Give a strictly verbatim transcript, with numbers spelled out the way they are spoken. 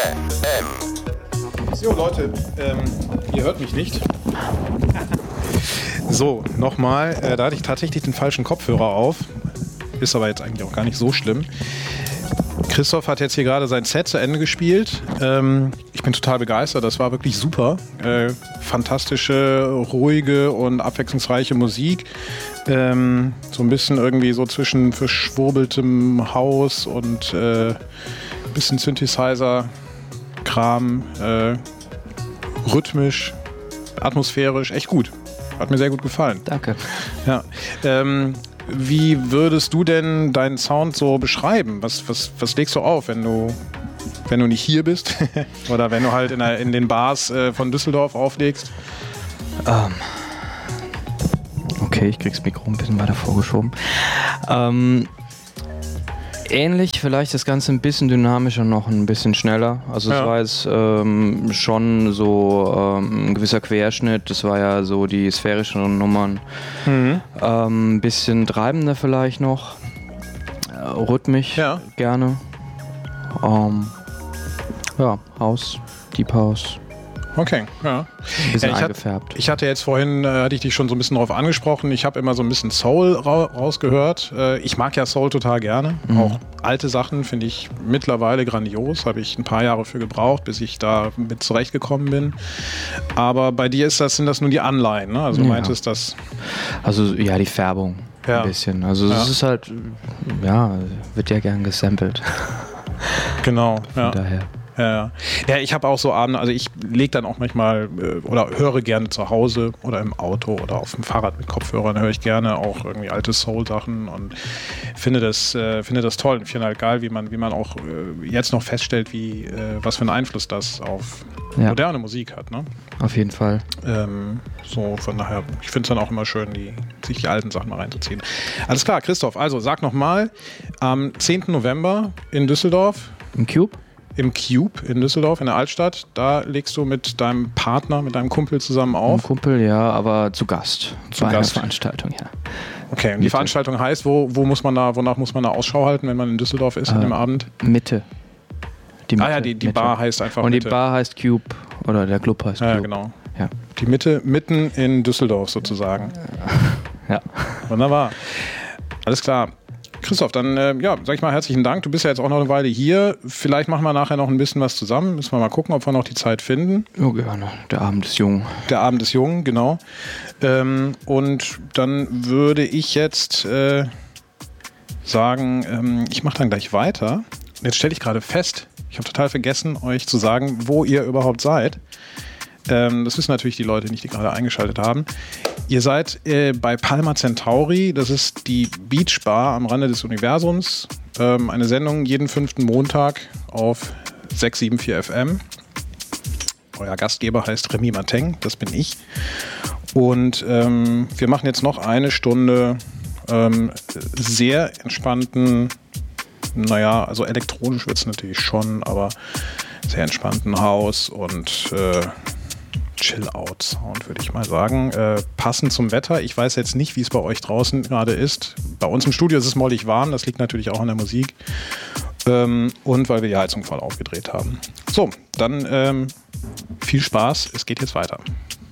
So Leute, ähm, ihr hört mich nicht. So, nochmal, äh, da hatte ich tatsächlich den falschen Kopfhörer auf. Ist aber jetzt eigentlich auch gar nicht so schlimm. Christoph hat jetzt hier gerade sein Set zu Ende gespielt. Ähm, ich bin total begeistert, das war wirklich super. Äh, fantastische, ruhige und abwechslungsreiche Musik. Ähm, so ein bisschen irgendwie so zwischen verschwurbeltem Haus und äh, bisschen Synthesizer-Kram. Äh, rhythmisch, atmosphärisch, echt gut. Hat mir sehr gut gefallen. Danke. Ja. Ähm, wie würdest du denn deinen Sound so beschreiben? Was, was, was legst du auf, wenn du, wenn du nicht hier bist? Oder wenn du halt in, der, in den Bars äh, von Düsseldorf auflegst? Ähm, okay, ich krieg's Mikro ein bisschen weiter vorgeschoben. Ähm, ähnlich, vielleicht das Ganze ein bisschen dynamischer, noch ein bisschen schneller. Also es ja. war jetzt ähm, schon so ähm, ein gewisser Querschnitt. Das war ja so die sphärischeren Nummern. Mhm. Ähm, ein bisschen treibender vielleicht noch. Äh, rhythmisch ja. gerne. Ähm, ja, House, Deep House. Okay, ja. Ein bisschen ja, ich eingefärbt. Hat, ich hatte jetzt vorhin, äh, hatte ich dich schon so ein bisschen drauf angesprochen, ich habe immer so ein bisschen Soul ra- rausgehört. Äh, ich mag ja Soul total gerne. Mhm. Auch alte Sachen finde ich mittlerweile grandios. Habe ich ein paar Jahre für gebraucht, bis ich da mit zurechtgekommen bin. Aber bei dir ist das, sind das nur die Anleihen, ne? Also du ja. meintest das... Also ja, die Färbung ja. ein bisschen. Also es ja. ist halt, ja, wird ja gern gesampelt. Genau, Von ja. daher. Ja, ja, ich habe auch so Abende, also ich lege dann auch manchmal äh, oder höre gerne zu Hause oder im Auto oder auf dem Fahrrad mit Kopfhörern, höre ich gerne auch irgendwie alte Soul-Sachen und finde das, äh, finde das toll. Ich finde halt geil, wie man, wie man auch äh, jetzt noch feststellt, wie, äh, was für einen Einfluss das auf ja. moderne Musik hat. Ne? Auf jeden Fall. Ähm, so, von daher, ich finde es dann auch immer schön, die, sich die alten Sachen mal reinzuziehen. Alles klar, Christoph, also sag nochmal, am zehnten November in Düsseldorf. Im Cube? Im Cube in Düsseldorf, in der Altstadt. Da legst du mit deinem Partner, mit deinem Kumpel zusammen auf. Ein Kumpel, ja, aber zu Gast. Zu bei Gast. einer Veranstaltung, ja. Okay, und die Veranstaltung heißt, wo, wo muss man da, wonach muss man da Ausschau halten, wenn man in Düsseldorf ist äh, an dem Abend? Mitte. Die Mitte. Ah ja, die, die Bar heißt einfach Und Mitte. Die Bar heißt Cube oder der Club heißt Cube. Ja, genau. Ja. Die Mitte, mitten in Düsseldorf sozusagen. Ja. Wunderbar. Alles klar. Christoph, dann äh, ja, sag ich mal herzlichen Dank. Du bist ja jetzt auch noch eine Weile hier. Vielleicht machen wir nachher noch ein bisschen was zusammen. Müssen wir mal gucken, ob wir noch die Zeit finden. Ja, gerne. Der Abend ist jung. Der Abend ist jung, genau. Ähm, und dann würde ich jetzt äh, sagen, ähm, ich mache dann gleich weiter. Jetzt stelle ich gerade fest, ich habe total vergessen, euch zu sagen, wo ihr überhaupt seid. Ähm, das wissen natürlich die Leute nicht, die gerade eingeschaltet haben. Ihr seid äh, bei Palma Centauri, das ist die Beach Bar am Rande des Universums. Ähm, eine Sendung jeden fünften Montag auf sechs sieben vier F M. Euer Gastgeber heißt Remy Mateng, das bin ich. Und ähm, wir machen jetzt noch eine Stunde ähm, sehr entspannten, naja, also elektronisch wird es natürlich schon, aber sehr entspannten Haus und äh, Chill-Out-Sound, würde ich mal sagen. Äh, passend zum Wetter. Ich weiß jetzt nicht, wie es bei euch draußen gerade ist. Bei uns im Studio ist es mollig warm. Das liegt natürlich auch an der Musik. Ähm, und weil wir die Heizung voll aufgedreht haben. So, dann ähm, viel Spaß. Es geht jetzt weiter.